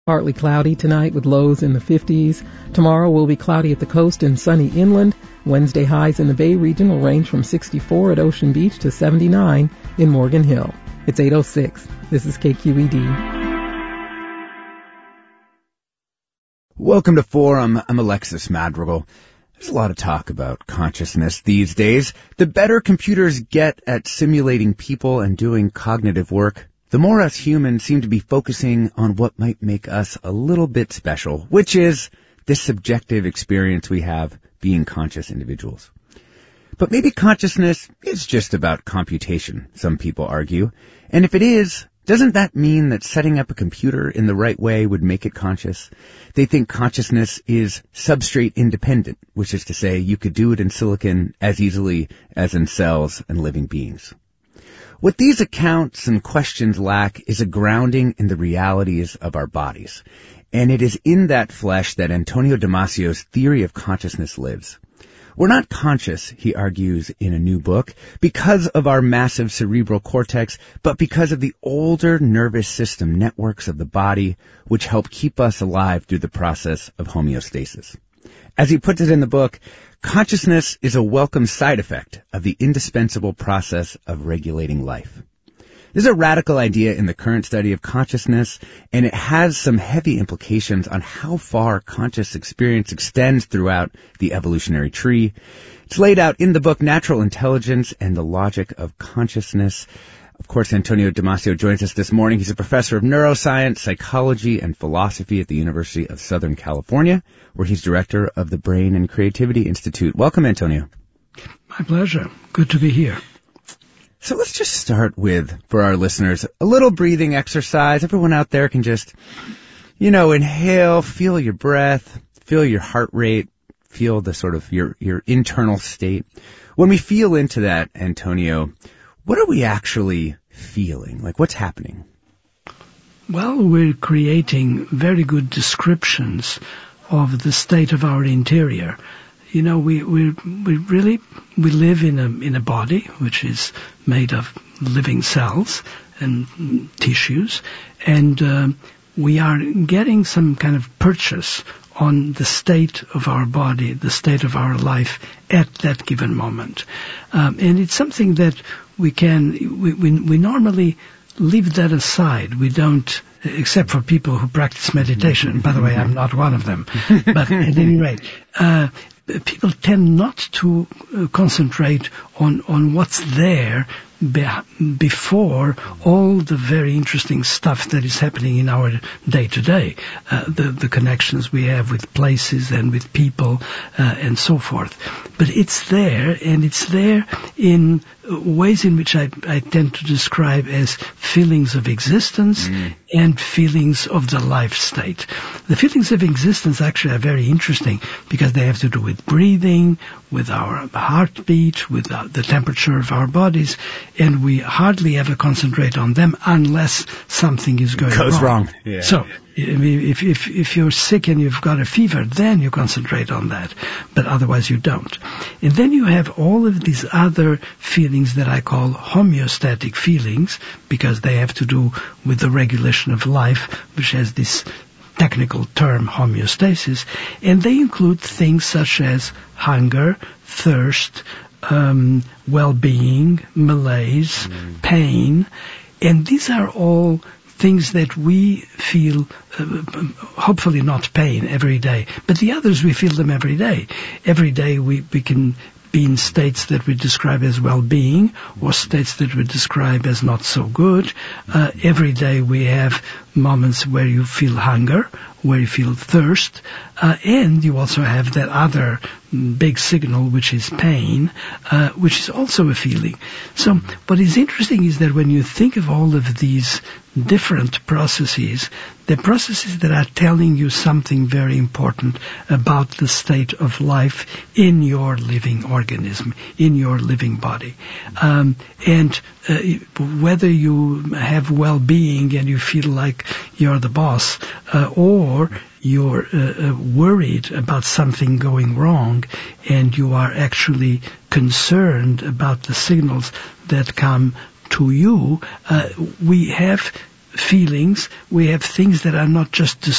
Partly cloudy tonight with lows in the 50s. Tomorrow will be cloudy at the coast and sunny inland. Wednesday highs in the Bay region will range from 64 at Ocean Beach to 79 in Morgan Hill. It's 8:06. This is KQED. Welcome to Forum. I'm Alexis Madrigal. There's a lot of talk about consciousness these days. The better computers get at simulating people and doing cognitive work, the more us humans seem to be focusing on what might make us a little bit special, which is this subjective experience we have being conscious individuals. But maybe consciousness is just about computation, some people argue. And if it is, doesn't that mean that setting up a computer in the right way would make it conscious? They think consciousness is substrate independent, which is to say you could do it in silicon as easily as in cells and living beings. What these accounts and questions lack is a grounding in the realities of our bodies. And it is in that flesh that Antonio Damasio's theory of consciousness lives. We're not conscious, he argues in a new book, because of our massive cerebral cortex, but because of the older nervous system networks of the body, which help keep us alive through the process of homeostasis. As he puts it in the book, consciousness is a welcome side effect of the indispensable process of regulating life. This is a radical idea in the current study of consciousness, and it has some heavy implications on how far conscious experience extends throughout the evolutionary tree. It's laid out in the book Natural Intelligence and the Logic of Consciousness. Of course, Antonio Damasio joins us this morning. He's a professor of neuroscience, psychology, and philosophy at the University of Southern California, where he's director of the Brain and Creativity Institute. Welcome, Antonio. My pleasure. Good to be here. So let's just start with, for our listeners, a little breathing exercise. Everyone out there can just, inhale, feel your breath, feel your heart rate, feel the sort of your internal state. When we feel into that, Antonio, what are we actually feeling? Like, what's happening? Well, we're creating very good descriptions of the state of our interior. We live in a body which is made of living cells and tissues, and we are getting some kind of purchase on the state of our body, the state of our life at that given moment. And it's something that we normally leave that aside. We don't, except for people who practice meditation. By the way, I'm not one of them. But at any rate, people tend not to concentrate on what's there before all the very interesting stuff that is happening in our day-to-day, the connections we have with places and with people and so forth. But it's there, and it's there in ways in which I tend to describe as feelings of existence and feelings of the life state. The feelings of existence actually are very interesting because they have to do with breathing, with our heartbeat, with the temperature of our bodies, and we hardly ever concentrate on them unless something is going wrong. Yeah. So, if you're sick and you've got a fever, then you concentrate on that, but otherwise you don't. And then you have all of these other feelings that I call homeostatic feelings, because they have to do with the regulation of life, which has this technical term, homeostasis, and they include things such as hunger, thirst, well-being, malaise, pain, and these are all things that we feel, hopefully not pain every day, but the others we feel them every day. Every day we can be in states that we describe as well-being or states that we describe as not so good. Every day we have moments where you feel hunger, where you feel thirst, and you also have that other big signal, which is pain, which is also a feeling. So what is interesting is that when you think of all of these different processes, they're processes that are telling you something very important about the state of life in your living organism, in your living body. And whether you have well-being and you feel like you're the boss, or you're worried about something going wrong and you are actually concerned about the signals that come to you, we have feelings, we have things that are not just